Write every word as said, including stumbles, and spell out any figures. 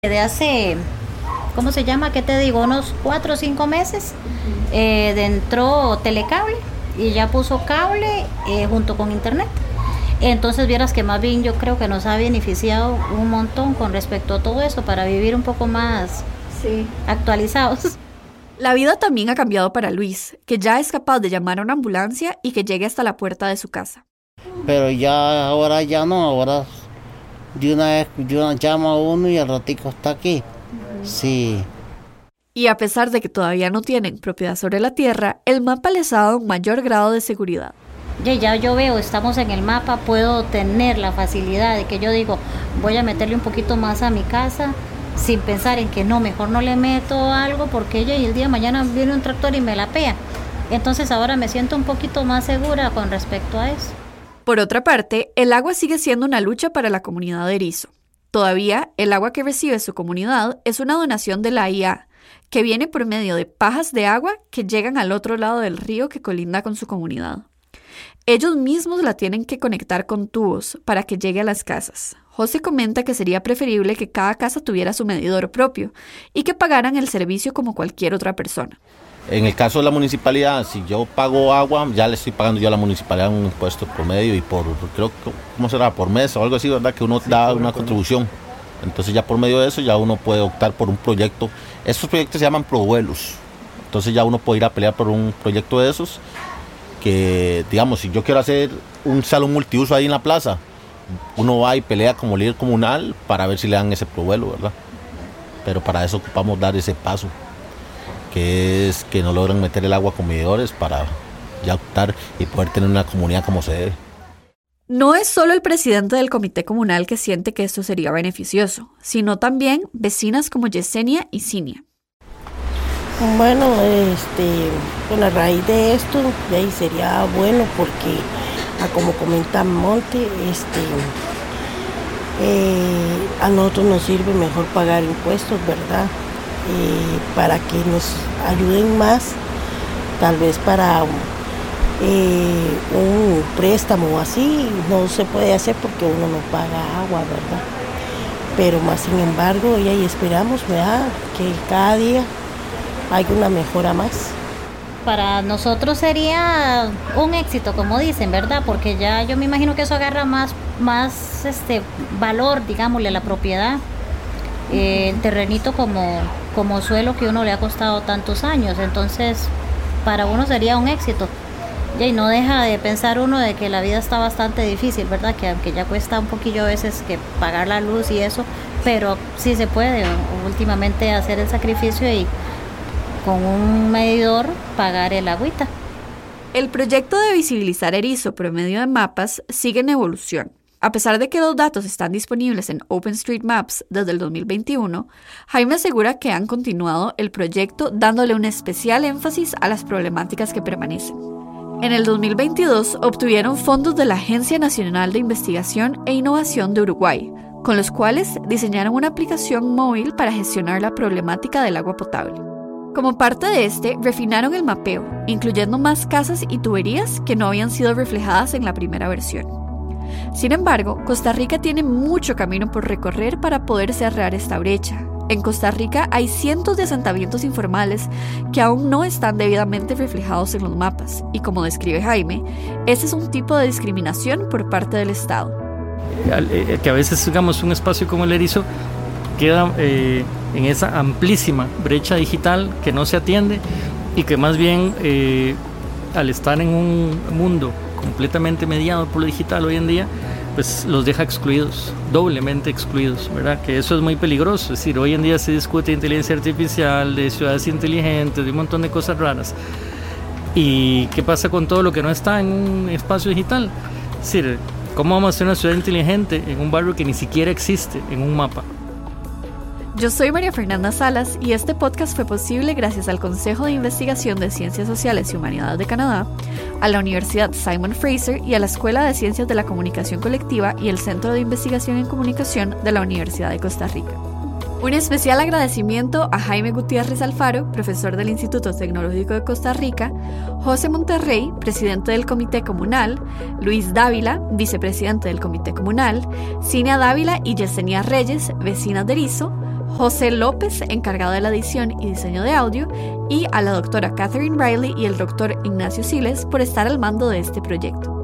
De hace, ¿cómo se llama? ¿Qué te digo? Unos cuatro o cinco meses eh, entró Telecable y ya puso cable eh, junto con internet. Entonces vieras que más bien yo creo que nos ha beneficiado un montón con respecto a todo eso para vivir un poco más sí. actualizados. La vida también ha cambiado para Luis, que ya es capaz de llamar a una ambulancia y que llegue hasta la puerta de su casa. Pero ya ahora ya no, ahora de una vez de una llama a uno y al ratico está aquí. Sí. Y a pesar de que todavía no tienen propiedad sobre la tierra, el mapa les ha dado un mayor grado de seguridad. Ya, ya yo veo, estamos en el mapa, puedo tener la facilidad de que yo digo, voy a meterle un poquito más a mi casa, sin pensar en que no, mejor no le meto algo porque ella y el día de mañana viene un tractor y me la pea. Entonces ahora me siento un poquito más segura con respecto a eso. Por otra parte, el agua sigue siendo una lucha para la comunidad de Erizo. Todavía, el agua que recibe su comunidad es una donación de la I A, que viene por medio de pajas de agua que llegan al otro lado del río que colinda con su comunidad. Ellos mismos la tienen que conectar con tubos para que llegue a las casas. José comenta que sería preferible que cada casa tuviera su medidor propio y que pagaran el servicio como cualquier otra persona. En el caso de la municipalidad, si yo pago agua, ya le estoy pagando yo a la municipalidad un impuesto promedio y por, creo que, ¿cómo será? Por mes o algo así, ¿verdad? Que uno sí, da una contribución. Entonces ya por medio de eso ya uno puede optar por un proyecto. Estos proyectos se llaman provuelos. Entonces ya uno puede ir a pelear por un proyecto de esos que, digamos, si yo quiero hacer un salón multiuso ahí en la plaza, uno va y pelea como líder comunal para ver si le dan ese provuelo, ¿verdad? Pero para eso ocupamos dar ese paso, que es que no logran meter el agua con medidores para ya optar y poder tener una comunidad como se debe. No es solo el presidente del comité comunal que siente que esto sería beneficioso, sino también vecinas como Yesenia y Cinia. Bueno, este, con la raíz de esto, de ahí sería bueno porque, como comenta Monte, este, eh, a nosotros nos sirve mejor pagar impuestos, ¿verdad? Eh, para que nos ayuden más, tal vez para eh, un préstamo así, no se puede hacer porque uno no paga agua, ¿verdad? Pero más sin embargo, y ahí esperamos, ¿verdad? Que cada día haya una mejora más. Para nosotros sería un éxito, como dicen, ¿verdad? Porque ya yo me imagino que eso agarra más, más este valor, digámosle, a la propiedad. Eh, el terrenito como, como suelo que uno le ha costado tantos años, entonces para uno sería un éxito. Y no deja de pensar uno de que la vida está bastante difícil, ¿verdad? Que aunque ya cuesta un poquillo a veces que pagar la luz y eso, pero sí se puede últimamente hacer el sacrificio y con un medidor pagar el agüita. El proyecto de visibilizar Erizo por medio de mapas sigue en evolución. A pesar de que los datos están disponibles en OpenStreetMaps desde el dos mil veintiuno, Jaime asegura que han continuado el proyecto dándole un especial énfasis a las problemáticas que permanecen. En el dos mil veintidós obtuvieron fondos de la Agencia Nacional de Investigación e Innovación de Uruguay, con los cuales diseñaron una aplicación móvil para gestionar la problemática del agua potable. Como parte de este, refinaron el mapeo, incluyendo más casas y tuberías que no habían sido reflejadas en la primera versión. Sin embargo, Costa Rica tiene mucho camino por recorrer para poder cerrar esta brecha. En Costa Rica hay cientos de asentamientos informales que aún no están debidamente reflejados en los mapas, y como describe Jaime, ese es un tipo de discriminación por parte del Estado. Que a veces, digamos, un espacio como el Erizo queda eh, en esa amplísima brecha digital que no se atiende y que más bien eh, al estar en un mundo completamente mediado por lo digital hoy en día, pues los deja excluidos, doblemente excluidos, ¿verdad? Que eso es muy peligroso. Es decir, hoy en día se discute de inteligencia artificial, de ciudades inteligentes, de un montón de cosas raras. ¿Y qué pasa con todo lo que no está en un espacio digital? Es decir, ¿cómo vamos a hacer una ciudad inteligente en un barrio que ni siquiera existe en un mapa? Yo soy María Fernanda Salas y este podcast fue posible gracias al Consejo de Investigación de Ciencias Sociales y Humanidades de Canadá, a la Universidad Simon Fraser y a la Escuela de Ciencias de la Comunicación Colectiva y el Centro de Investigación en Comunicación de la Universidad de Costa Rica. Un especial agradecimiento a Jaime Gutiérrez Alfaro, profesor del Instituto Tecnológico de Costa Rica, José Monterrey, presidente del Comité Comunal, Luis Dávila, vicepresidente del Comité Comunal, Cinia Dávila y Yesenia Reyes, vecinas de Erizo, José López, encargado de la edición y diseño de audio, y a la doctora Catherine Riley y el doctor Ignacio Siles por estar al mando de este proyecto.